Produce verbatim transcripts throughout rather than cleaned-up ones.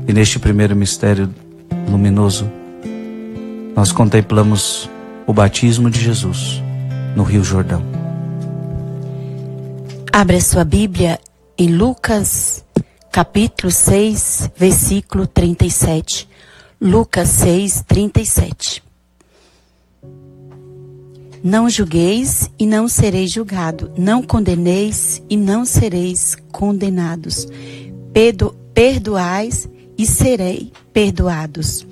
E neste primeiro mistério luminoso, nós contemplamos o batismo de Jesus no Rio Jordão. Abra a sua Bíblia em Lucas, capítulo seis, versículo trinta e sete. Lucas seis, trinta e sete. Não julgueis e não sereis julgado, não condeneis e não sereis condenados. Perdo, perdoais e serei perdoados.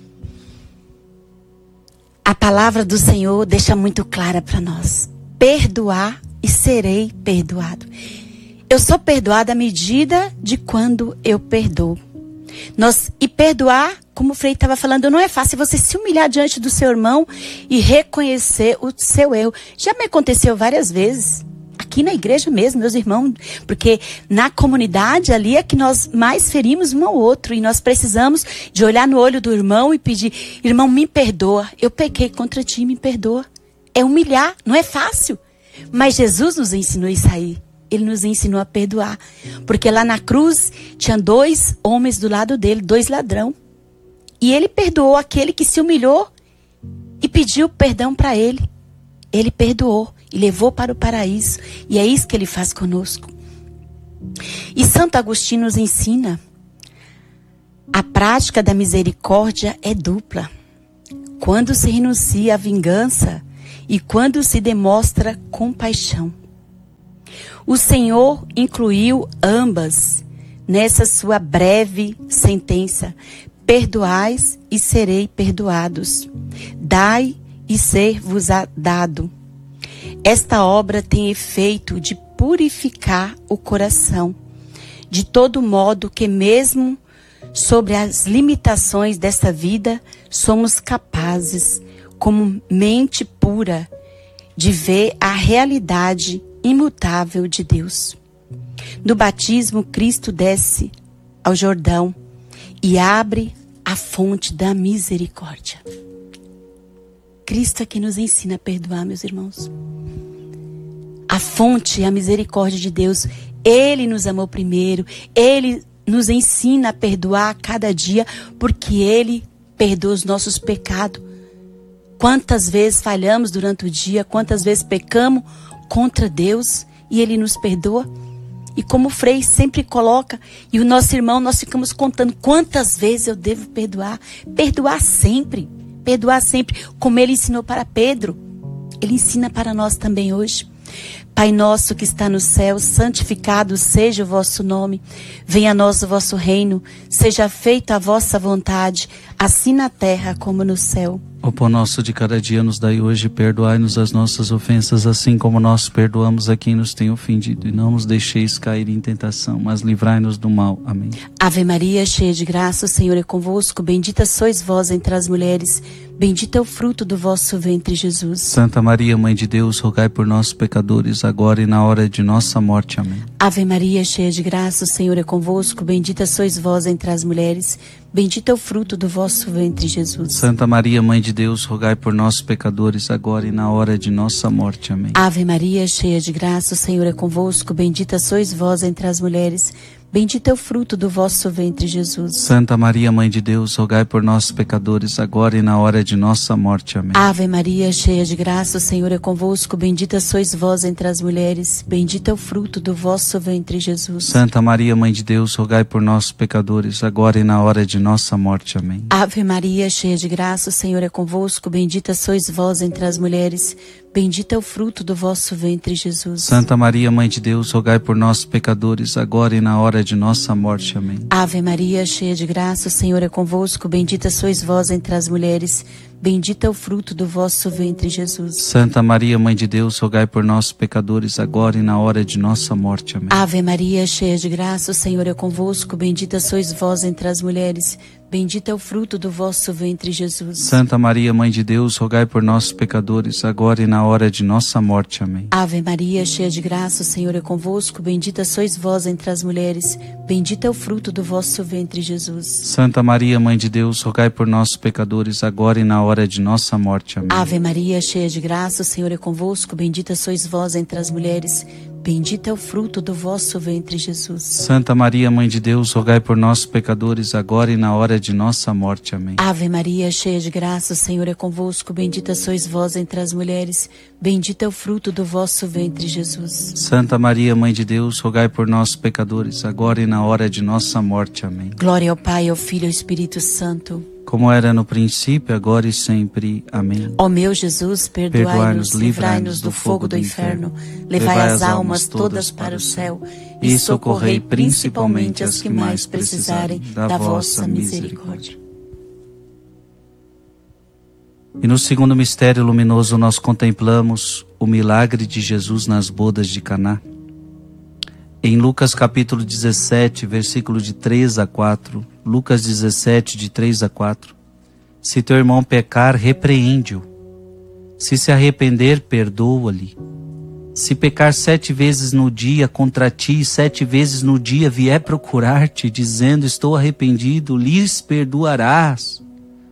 A palavra do Senhor deixa muito clara para nós. Perdoar e serei perdoado. Eu sou perdoada à medida de quando eu perdoo. Nós, e perdoar, como o Frei estava falando, não é fácil você se humilhar diante do seu irmão e reconhecer o seu erro. Já me aconteceu várias vezes, aqui na igreja mesmo, meus irmãos, porque na comunidade ali é que nós mais ferimos um ao outro e nós precisamos de olhar no olho do irmão e pedir: irmão, me perdoa, eu pequei contra ti, me perdoa. É humilhar, não é fácil, mas Jesus nos ensinou isso aí. Ele nos ensinou a perdoar. Porque lá na cruz tinha dois homens do lado dele, dois ladrão. E ele perdoou aquele que se humilhou e pediu perdão para ele. Ele perdoou e levou para o paraíso. E é isso que ele faz conosco. E Santo Agostinho nos ensina: a prática da misericórdia é dupla. Quando se renuncia à vingança e quando se demonstra compaixão. O Senhor incluiu ambas nessa sua breve sentença: perdoais e serei perdoados. Dai e ser-vos-á dado. Esta obra tem efeito de purificar o coração, de todo modo que mesmo sobre as limitações desta vida somos capazes, como mente pura, de ver a realidade imutável de Deus. No batismo, Cristo desce ao Jordão e abre a fonte da misericórdia. Cristo é que nos ensina a perdoar, meus irmãos. A fonte é a misericórdia de Deus. Ele nos amou primeiro. Ele nos ensina a perdoar a cada dia, porque Ele perdoa os nossos pecados. Quantas vezes falhamos durante o dia, quantas vezes pecamos contra Deus e Ele nos perdoa. E como o Frei sempre coloca, e o nosso irmão, nós ficamos contando quantas vezes eu devo perdoar. Perdoar sempre, perdoar sempre, como Ele ensinou para Pedro. Ele ensina para nós também hoje. Pai nosso que está no céu, santificado seja o vosso nome. Venha a nós o vosso reino, seja feita a vossa vontade, assim na terra como no céu. O pão nosso de cada dia nos dai hoje, perdoai-nos as nossas ofensas, assim como nós perdoamos a quem nos tem ofendido. E não nos deixeis cair em tentação, mas livrai-nos do mal. Amém. Ave Maria, cheia de graça, o Senhor é convosco. Bendita sois vós entre as mulheres. Bendito é o fruto do vosso ventre, Jesus. Santa Maria, Mãe de Deus, rogai por nós, pecadores, agora e na hora de nossa morte. Amém. Ave Maria, cheia de graça, o Senhor é convosco. Bendita sois vós entre as mulheres. Bendito é o fruto do vosso ventre, Jesus. Santa Maria, Mãe de Deus, rogai por nós, pecadores, agora e na hora de nossa morte. Amém. Ave Maria, cheia de graça, o Senhor é convosco. Bendita sois vós entre as mulheres. Bendito é o fruto do vosso ventre, Jesus. Santa Maria, Mãe de Deus, rogai por nós, pecadores, agora e na hora de nossa morte. Amém. Ave Maria, cheia de graça, o Senhor é convosco. Bendita sois vós entre as mulheres. Bendito é o fruto do vosso ventre, Jesus. Santa Maria, Mãe de Deus, rogai por nós, pecadores, agora e na hora de nossa morte. Amém. Ave Maria, cheia de graça, o Senhor é convosco. Bendita sois vós entre as mulheres. Bendito é o fruto do vosso ventre, Jesus. Santa Maria, Mãe de Deus, rogai por nós, pecadores, agora e na hora de nossa morte. Amém. Ave Maria, cheia de graça, o Senhor é convosco. Bendita sois vós entre as mulheres. Bendito é o fruto do vosso ventre, Jesus. Santa Maria, Mãe de Deus, rogai por nós, pecadores, agora e na hora de nossa morte. Amém. Ave Maria, cheia de graça, o Senhor é convosco. Bendita sois vós entre as mulheres. Bendito é o fruto do vosso ventre, Jesus. Santa Maria, Mãe de Deus, rogai por nós, pecadores, agora e na hora de nossa morte. Amém. Ave Maria, cheia de graça, o Senhor é convosco. Bendita sois vós entre as mulheres. Bendito é o fruto do vosso ventre, Jesus. Santa Maria, Mãe de Deus, rogai por nós, pecadores, agora e na hora de nossa morte. Amém. Ave Maria, cheia de graça, o Senhor é convosco. Bendita sois vós entre as mulheres. bendito é o fruto do vosso ventre, Jesus. Santa Maria, Mãe de Deus, rogai por nós, pecadores, agora e na hora de nossa morte. Amém. Ave Maria, cheia de graça, o Senhor é convosco. Bendita sois vós entre as mulheres. Bendito é o fruto do vosso ventre, Jesus. Santa Maria, Mãe de Deus, rogai por nós, pecadores, agora e na hora de nossa morte. Amém. Glória ao Pai, ao Filho e ao Espírito Santo. Como era no princípio, agora e sempre. Amém. Ó meu Jesus, perdoai-nos, livrai-nos do fogo do inferno, levai as almas todas para o céu e socorrei principalmente as que mais precisarem da vossa misericórdia. E no segundo mistério luminoso nós contemplamos o milagre de Jesus nas bodas de Caná. Em Lucas capítulo dezessete, versículo de três a quatro, Lucas dezessete, de três a quatro. Se teu irmão pecar, repreende-o. Se se arrepender, perdoa-lhe. Se pecar sete vezes no dia contra ti, e sete vezes no dia vier procurar-te, dizendo, estou arrependido, lhes perdoarás.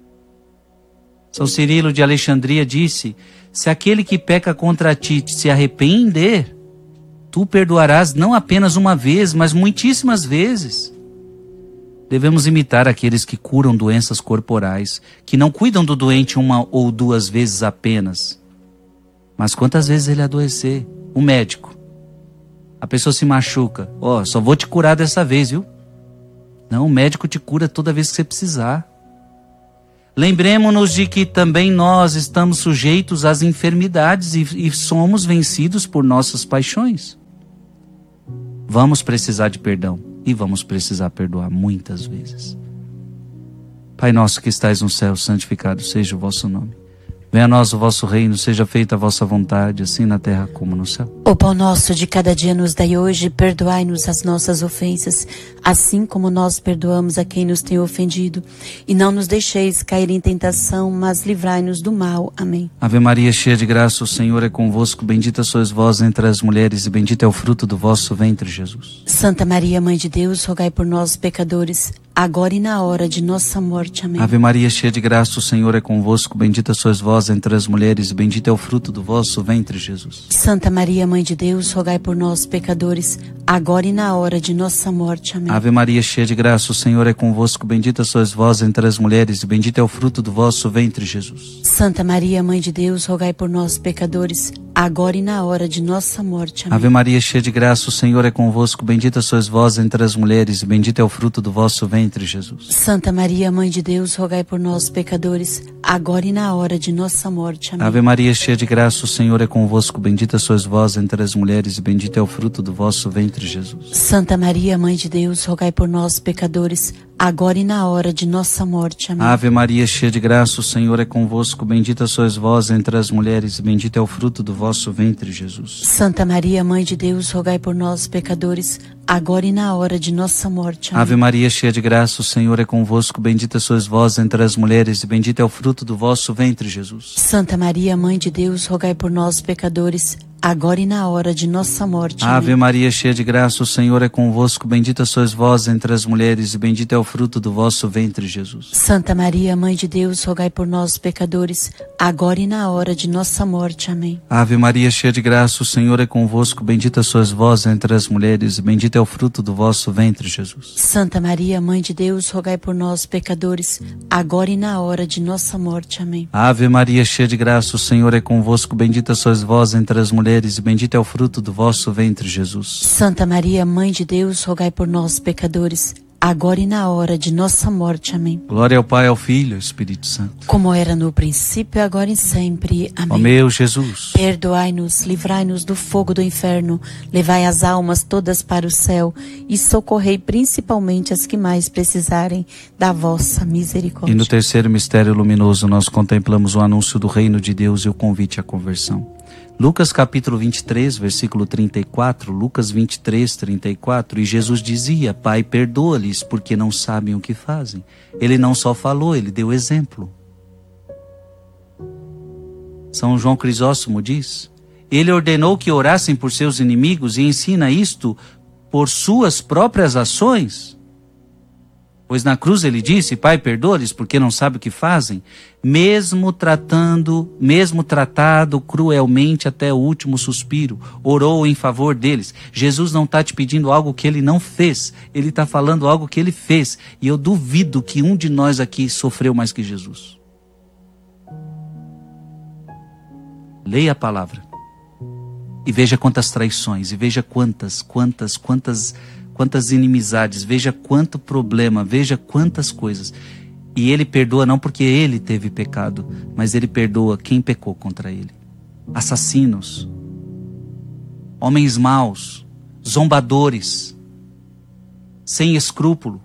São Cirilo de Alexandria disse, se aquele que peca contra ti se arrepender, tu perdoarás não apenas uma vez, mas muitíssimas vezes. Devemos imitar aqueles que curam doenças corporais, que não cuidam do doente uma ou duas vezes apenas. Mas quantas vezes ele adoecer? O médico. A pessoa se machuca. Ó, oh, só vou te curar dessa vez, viu? Não, o médico te cura toda vez que você precisar. Lembremos-nos de que também nós estamos sujeitos às enfermidades e, e somos vencidos por nossas paixões. Vamos precisar de perdão e vamos precisar perdoar muitas vezes. Pai nosso que estais no céu, santificado seja o vosso nome. Venha a nós o vosso reino, seja feita a vossa vontade, assim na terra como no céu. O pão nosso de cada dia nos dai hoje, perdoai-nos as nossas ofensas, assim como nós perdoamos a quem nos tem ofendido. E não nos deixeis cair em tentação, mas livrai-nos do mal. Amém. Ave Maria, cheia de graça, o Senhor é convosco. Bendita sois vós entre as mulheres e bendito é o fruto do vosso ventre, Jesus. Santa Maria, Mãe de Deus, rogai por nós, pecadores, agora e na hora de nossa morte. Amém. Ave Maria, cheia de graça, o Senhor é convosco. Bendita sois vós entre as mulheres e bendito é o fruto do vosso ventre, Jesus. Santa Maria, Mãe de Deus, rogai por nós, pecadores, agora e na hora de nossa morte. Amém. Ave Maria, cheia de graça, o Senhor é convosco. Bendita sois vós entre as mulheres e bendito é o fruto do vosso ventre, Jesus. Santa Maria, Mãe de Deus, rogai por nós, pecadores, agora e na hora de nossa morte. Amém. Ave Maria, cheia de graça, o Senhor é convosco. Bendita sois vós entre as mulheres e bendito é o fruto do vosso ventre, Jesus. Santa Maria, Mãe de Deus, rogai por nós, pecadores, agora e na hora de nossa morte. Amém. Ave Maria, cheia de graça, o Senhor é convosco. Bendita sois vós entre as mulheres e bendito é o fruto do vosso ventre, Jesus. Santa Maria, Mãe de Deus, rogai por nós, pecadores, agora e na hora de nossa morte. Amém. Ave Maria, cheia de graça, o Senhor é convosco. Bendita sois vós entre as mulheres e bendito é o fruto do vosso ventre, Jesus. Santa Maria, Mãe de Deus, rogai por nós, pecadores, agora e na hora de nossa morte. Amém. Ave Maria, cheia de graça, o Senhor é convosco. Bendita sois vós entre as mulheres e bendito é o fruto do vosso ventre, Jesus. Santa Maria, Mãe de Deus, rogai por nós, pecadores, agora e na hora de nossa morte. Amém. Ave Maria, cheia de graça, o Senhor é convosco. Bendita sois vós entre as mulheres e bendito é o fruto do vosso ventre, Jesus. Santa Maria, Mãe de Deus, rogai por nós, pecadores, agora e na hora de nossa morte. Amém. Ave Maria, cheia de graça, o Senhor é convosco. Bendita sois vós entre as mulheres e bendito é o fruto do vosso ventre, Jesus. Santa Maria, Mãe de Deus, rogai por nós, pecadores, agora e na hora de nossa morte. Amém. Ave Maria, cheia de graça, o Senhor é convosco. Bendita sois vós entre as mulheres e bendito é o fruto do vosso ventre, Jesus. Santa Maria, Mãe de Deus, rogai por nós, pecadores, agora e na hora de nossa morte. Amém. Glória ao Pai, ao Filho e ao Espírito Santo. Como era no princípio, agora e sempre. Amém. Ó meu Jesus, perdoai-nos, livrai-nos do fogo do inferno, levai as almas todas para o céu e socorrei principalmente as que mais precisarem da vossa misericórdia. E no terceiro mistério luminoso nós contemplamos o anúncio do reino de Deus e o convite à conversão. Lucas capítulo vinte e três, versículo trinta e quatro, Lucas vinte e três, trinta e quatro, e Jesus dizia, Pai, perdoa-lhes porque não sabem o que fazem. Ele não só falou, ele deu exemplo. São João Crisóstomo diz, ele ordenou que orassem por seus inimigos e ensina isto por suas próprias ações. Pois na cruz ele disse, Pai, perdoa-lhes porque não sabem o que fazem. Mesmo tratando, mesmo tratado cruelmente até o último suspiro, orou em favor deles. Jesus não está te pedindo algo que ele não fez. Ele está falando algo que ele fez. E eu duvido que um de nós aqui sofreu mais que Jesus. Leia a palavra. E veja quantas traições. E veja quantas, quantas, quantas... quantas inimizades, veja quanto problema, veja quantas coisas. E ele perdoa não porque ele teve pecado, mas ele perdoa quem pecou contra ele. Assassinos, homens maus, zombadores, sem escrúpulo.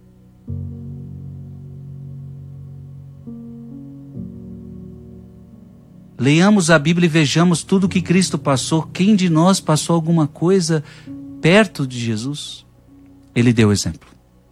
Leiamos a Bíblia e vejamos tudo que Cristo passou. Quem de nós passou alguma coisa perto de Jesus? Ele deu exemplo.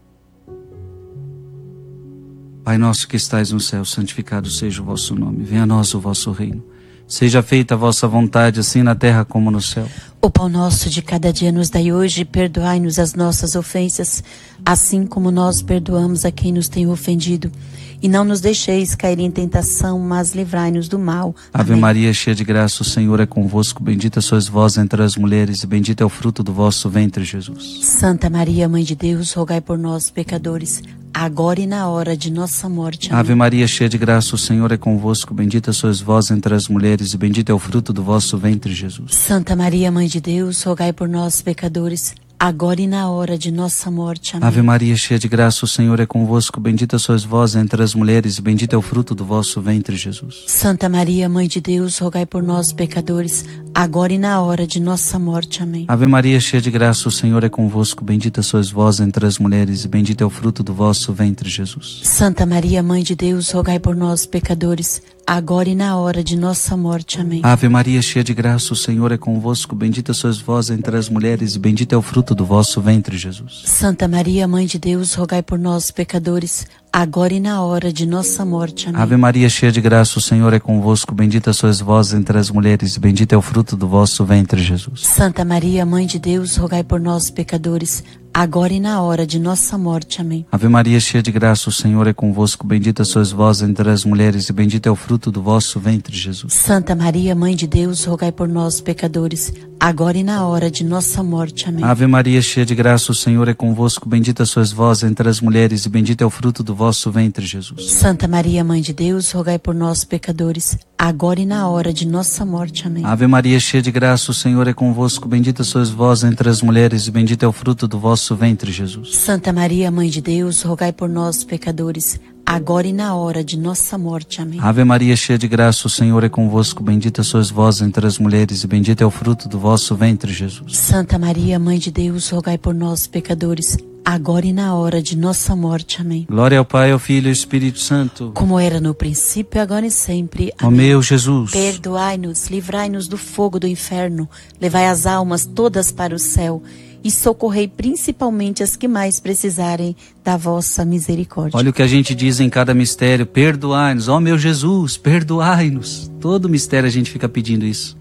Pai nosso que estais no céu, santificado seja o vosso nome. Venha a nós o vosso reino. Seja feita a vossa vontade, assim na terra como no céu. O pão nosso de cada dia nos dai hoje, perdoai-nos as nossas ofensas, assim como nós perdoamos a quem nos tem ofendido. E não nos deixeis cair em tentação, mas livrai-nos do mal. Ave Amém. Maria, cheia de graça, o Senhor é convosco. Bendita sois vós entre as mulheres, e bendito é o fruto do vosso ventre, Jesus. Santa Maria, Mãe de Deus, rogai por nós, pecadores, agora e na hora de nossa morte. Amém. Ave Maria, cheia de graça, o Senhor é convosco. Bendita sois vós entre as mulheres, e bendito é o fruto do vosso ventre, Jesus. Santa Maria, Mãe de Deus, rogai por nós, pecadores, agora e na hora de nossa morte. Amém. Ave Maria, cheia de graça, o Senhor é convosco. Bendita sois vós entre as mulheres, e bendito é o fruto do vosso ventre, Jesus. Santa Maria, Mãe de Deus, rogai por nós, pecadores, agora e na hora de nossa morte. Amém. Ave Maria, cheia de graça, o Senhor é convosco. Bendita sois vós entre as mulheres, e bendito é o fruto do vosso ventre, Jesus. Santa Maria, Mãe de Deus, rogai por nós, pecadores, agora e na hora de nossa morte. Amém. Ave Maria, cheia de graça, o Senhor é convosco. Bendita sois vós entre as mulheres, e bendito é o fruto do vosso ventre, Jesus. Santa Maria, Mãe de Deus, rogai por nós, pecadores, agora e na hora de nossa morte. Amém. Ave Maria, cheia de graça, o Senhor é convosco. Bendita sois vós entre as mulheres, e bendito é o fruto do vosso ventre, Jesus. Santa Maria, Mãe de Deus, rogai por nós, pecadores, agora e na hora de nossa morte. Amém. Ave Maria, cheia de graça, o Senhor é convosco. Bendita sois vós entre as mulheres, e bendito é o fruto do vosso ventre, Jesus. Santa Maria, Mãe de Deus, rogai por nós, pecadores, agora e na hora de nossa morte. Amém. Ave Maria, cheia de graça, o Senhor é convosco. Bendita sois vós entre as mulheres, e bendito é o fruto do vosso ventre, Jesus. Santa Maria, Mãe de Deus, rogai por nós, pecadores, agora e na hora de nossa morte. Amém. Ave Maria, cheia de graça, o Senhor é convosco. Bendita sois vós entre as mulheres, e bendito é o fruto do vosso ventre, Jesus. Santa Maria, Mãe de Deus, rogai por nós, pecadores, agora e na hora de nossa morte. Amém. Ave Maria, cheia de graça, o Senhor é convosco. Bendita sois vós entre as mulheres, e bendito é o fruto do vosso ventre, Jesus. Santa Maria, Mãe de Deus, rogai por nós, pecadores, agora e na hora de nossa morte. Amém. Glória ao Pai, ao Filho e ao Espírito Santo. Como era no princípio, agora e sempre. Ó Amém. meu Jesus, Perdoai-nos, livrai-nos do fogo do inferno, levai as almas todas para o céu e socorrei principalmente as que mais precisarem da vossa misericórdia. olha o que a gente diz em cada mistério: perdoai-nos. Ó meu Jesus, perdoai-nos. Todo mistério a gente fica pedindo isso.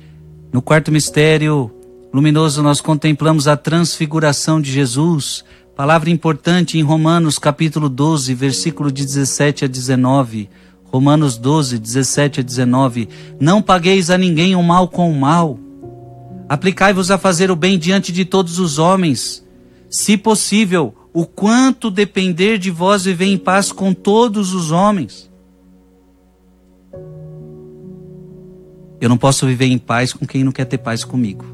No quarto mistério luminoso nós contemplamos a transfiguração de Jesus. Palavra importante em Romanos capítulo doze, versículo de dezessete a dezenove. Romanos doze, dezessete a dezenove. Não pagueis a ninguém o mal com o mal. Aplicai-vos a fazer o bem diante de todos os homens. Se possível, o quanto depender de vós, viver em paz com todos os homens. Eu não posso viver em paz com quem não quer ter paz comigo.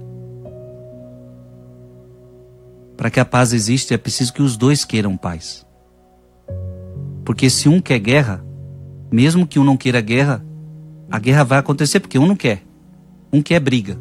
Para que a paz exista, é preciso que os dois queiram paz. Porque se um quer guerra, mesmo que um não queira guerra, a guerra vai acontecer porque um não quer. Um quer briga.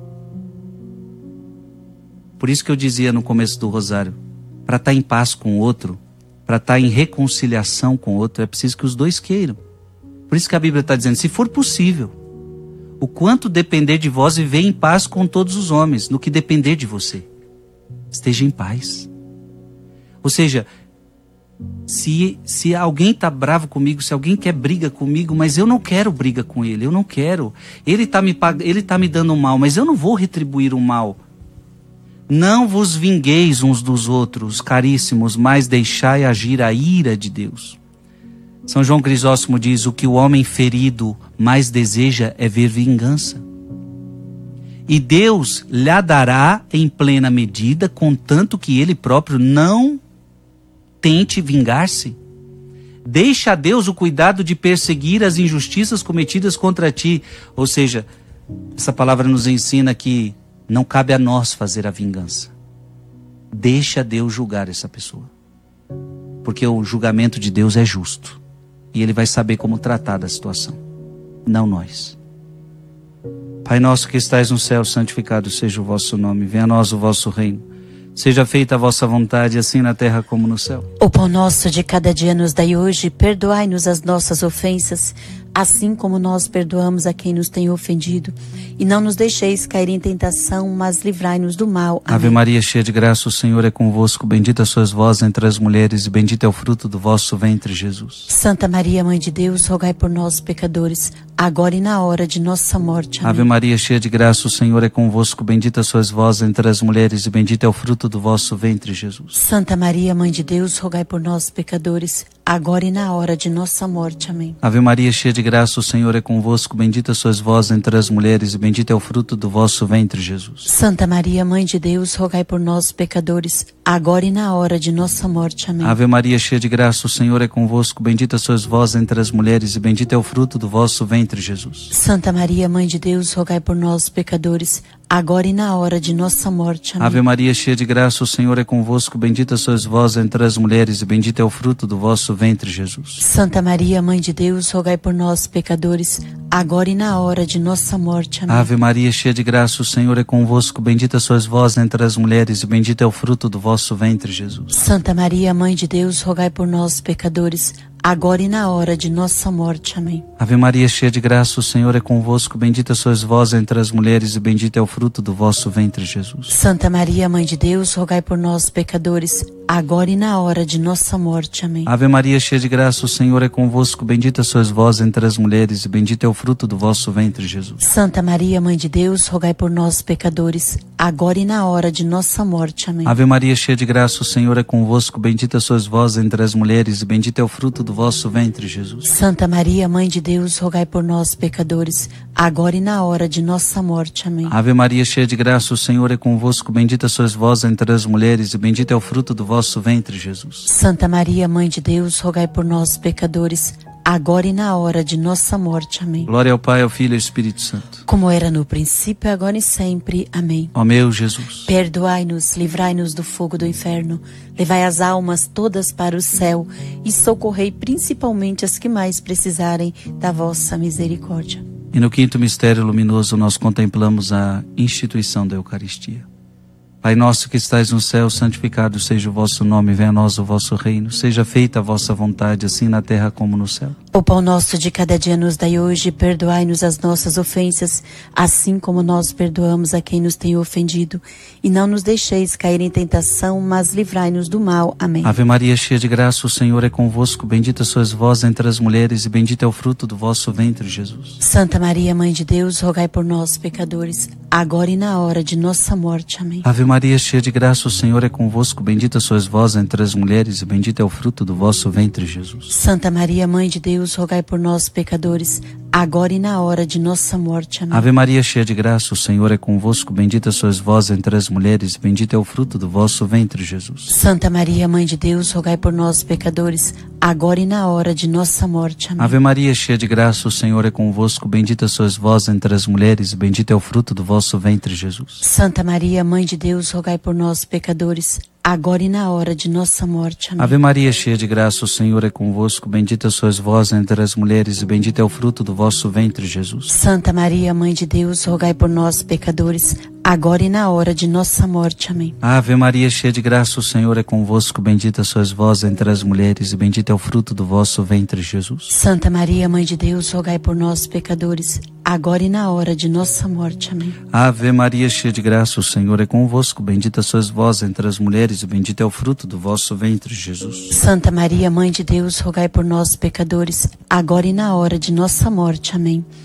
Por isso que eu dizia no começo do rosário, para estar em paz com o outro, para estar em reconciliação com o outro, é preciso que os dois queiram. Por isso que a Bíblia está dizendo, se for possível, o quanto depender de vós, viver em paz com todos os homens, no que depender de você. Esteja em paz. Ou seja, se, se alguém está bravo comigo, se alguém quer briga comigo, mas eu não quero briga com ele, eu não quero. Ele está me, ele tá me dando mal, mas eu não vou retribuir o mal. Não vos vingueis uns dos outros, caríssimos, mas deixai agir a ira de Deus. São João Crisóstomo diz: o que o homem ferido mais deseja é ver vingança. E Deus lhe dará em plena medida, contanto que ele próprio não tente vingar-se. Deixa a Deus o cuidado de perseguir as injustiças cometidas contra ti. Ou seja, essa palavra nos ensina que não cabe a nós fazer a vingança. Deixa Deus julgar essa pessoa. Porque o julgamento de Deus é justo. E Ele vai saber como tratar da situação. Não nós. Pai nosso que estais no céu, santificado seja o vosso nome. Venha a nós o vosso reino. Seja feita a vossa vontade, assim na terra como no céu. O pão nosso de cada dia nos dai hoje. Perdoai-nos as nossas ofensas, assim como nós perdoamos a quem nos tem ofendido. E não nos deixeis cair em tentação, mas livrai-nos do mal. Amém. Ave Maria, cheia de graça, o Senhor é convosco. Bendita sois vós entre as mulheres, e bendito é o fruto do vosso ventre, Jesus. Santa Maria, Mãe de Deus, rogai por nós, pecadores, agora e na hora de nossa morte. Amém. Ave Maria, cheia de graça, o Senhor é convosco. Bendita sois vós entre as mulheres, e bendito é o fruto do vosso ventre, Jesus. Santa Maria, Mãe de Deus, rogai por nós, pecadores, agora e na hora de nossa morte. Amém. Ave Maria, cheia de graça, o Senhor é convosco. Bendita sois vós entre as mulheres, e bendito é o fruto do vosso ventre, Jesus. Santa Maria, Mãe de Deus, rogai por nós, pecadores, agora e na hora de nossa morte. Amém. Ave Maria, cheia de graça, o Senhor é convosco. Bendita sois vós entre as mulheres, e bendito é o fruto do vosso ventre, Jesus. Santa Maria, Mãe de Deus, rogai por nós, pecadores, agora e na hora de nossa morte. Amém. Ave Maria, cheia de graça, o Senhor é convosco. Bendita sois vós entre as mulheres, e bendito é o fruto do vosso ventre, Jesus. Santa Maria, Mãe de Deus, rogai por nós, pecadores, agora e na hora de nossa morte. Amém. Ave Maria, cheia de graça, o Senhor é convosco. Bendita sois vós entre as mulheres, e bendito é o fruto do vosso ventre, Jesus. Santa Maria, Mãe de Deus, rogai por nós, pecadores, agora e na hora de nossa morte. Amém. Ave Maria, cheia de graça, o Senhor é convosco. Bendita sois vós entre as mulheres, e bendito é o fruto do vosso ventre, Jesus. Santa Maria, Mãe de Deus, rogai por nós, pecadores, agora e na hora de nossa morte. Amém. Ave Maria, cheia de graça, o Senhor é convosco. Bendita sois vós entre as mulheres, e bendito é o fruto do vosso ventre, Jesus. Santa Maria, Mãe de Deus, rogai por nós, pecadores, agora e na hora de nossa morte. Amém. Ave Maria, cheia de graça, o Senhor é convosco. Bendita sois vós entre as mulheres, e bendito é o fruto do vosso ventre, Jesus. Santa Maria, Mãe de Deus, rogai por nós, pecadores, agora e na hora de nossa morte. Amém. Ave Maria, cheia de graça, o Senhor é convosco. Bendita sois vós entre as mulheres, e bendito é o fruto do vosso ventre, Jesus. Santa Maria, Mãe de Deus, rogai por nós, pecadores, agora e na hora de nossa morte. Amém. Glória ao Pai, ao Filho e ao Espírito Santo. Como era no princípio, agora e sempre. Amém. Ó meu Jesus, perdoai-nos, livrai-nos do fogo do inferno, levai as almas todas para o céu e socorrei principalmente as que mais precisarem da vossa misericórdia. e no quinto mistério luminoso nós contemplamos a instituição da Eucaristia. Pai nosso que estais no céu, santificado seja o vosso nome, venha a nós o vosso reino, seja feita a vossa vontade, assim na terra como no céu. O pão nosso de cada dia nos dai hoje, perdoai-nos as nossas ofensas, assim como nós perdoamos a quem nos tem ofendido. E não nos deixeis cair em tentação, mas livrai-nos do mal. Amém. Ave Maria, cheia de graça, o Senhor é convosco, bendita sois vós entre as mulheres, e bendito é o fruto do vosso ventre, Jesus. Santa Maria, Mãe de Deus, rogai por nós, pecadores, agora e na hora de nossa morte. Amém. Ave Maria, cheia de graça, o Senhor é convosco, bendita sois vós entre as mulheres, e bendito é o fruto do vosso ventre, Jesus. Santa Maria, Mãe de Deus, rogai por nós, pecadores, agora e na hora de nossa morte. Amém. Ave Maria, cheia de graça, o Senhor é convosco, bendita sois vós entre as mulheres, e bendito é o fruto do vosso ventre, Jesus. Santa Maria, Mãe de Deus, rogai por nós, pecadores, agora e na hora de nossa morte. Amém. Ave Maria, cheia de graça, o Senhor é convosco, bendita sois vós entre as mulheres, e bendito é o fruto do vosso ventre, Jesus. Santa Maria, Mãe de Deus, rogai por nós, pecadores, agora e na hora de nossa morte. Amém. Ave Maria, cheia de graça, o Senhor é convosco, bendita sois vós entre as mulheres, e bendito é o fruto do vosso ventre, Jesus. Santa Maria, Mãe de Deus, rogai por nós, pecadores, agora e na hora de nossa morte. Amém. Ave Maria, cheia de graça, o Senhor é convosco, bendita sois vós entre as mulheres, e bendito é o fruto do vosso ventre, Jesus. Santa Maria, Mãe de Deus, rogai por nós, pecadores, agora e na hora de nossa morte. Amém. Ave Maria, cheia de graça, o Senhor é convosco, bendita sois vós entre as mulheres, e bendito é o fruto do vosso ventre, Jesus. Santa Maria, Mãe de Deus, rogai por nós, pecadores, agora e na hora de nossa morte. Amém.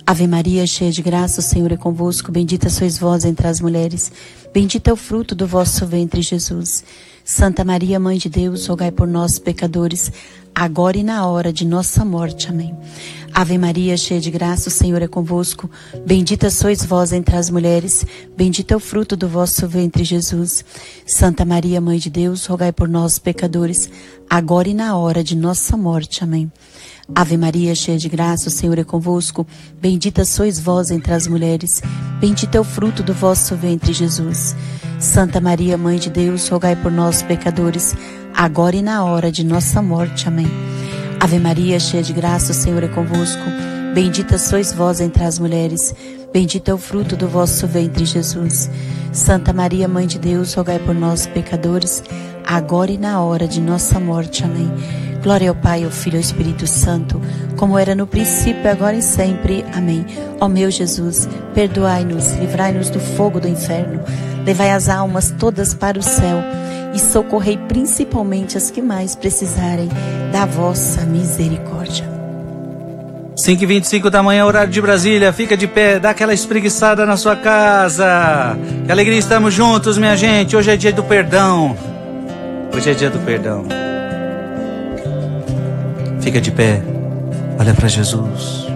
Ave Maria, cheia de graça, o Senhor é convosco. Bendita sois vós entre as mulheres. Bendito é o fruto do vosso ventre, Jesus. Santa Maria, Mãe de Deus, rogai por nós, pecadores, agora e na hora de nossa morte. Amém. Ave Maria, cheia de graça, o Senhor é convosco. Bendita sois vós entre as mulheres. Bendito é o fruto do vosso ventre, Jesus. Santa Maria, Mãe de Deus, rogai por nós, pecadores, agora e na hora de nossa morte. Amém. Ave Maria, cheia de graça, o Senhor é convosco. Bendita sois vós entre as mulheres. Bendito é o fruto do vosso ventre, Jesus. Santa Maria, Mãe de Deus, rogai por nós, pecadores, agora e na hora de nossa morte. Amém. Ave Maria, cheia de graça, o Senhor é convosco. Bendita sois vós entre as mulheres. Bendito é o fruto do vosso ventre, Jesus. Santa Maria, Mãe de Deus, rogai por nós, pecadores, agora e na hora de nossa morte. Amém. Glória ao Pai, ao Filho e ao Espírito Santo, como era no princípio, agora e sempre. Amém. Ó meu Jesus, perdoai-nos, livrai-nos do fogo do inferno, levai as almas todas para o céu e socorrei principalmente as que mais precisarem da vossa misericórdia. cinco e vinte e cinco da manhã, horário de Brasília. Fica de pé, dá aquela espreguiçada na sua casa. Que alegria, estamos juntos, minha gente. Hoje é dia do perdão. Hoje é dia do perdão. Fica de pé, olha para Jesus.